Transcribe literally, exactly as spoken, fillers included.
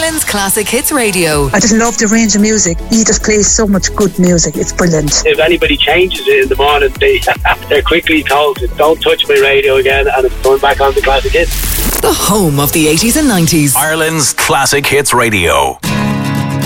Ireland's Classic Hits Radio. I just love the range of music. He just plays so much good music. It's brilliant. If anybody changes it in the morning, they, they're quickly told, don't touch my radio again, and it's going back on the Classic Hits. The home of the eighties and nineties. Ireland's Classic Hits Radio.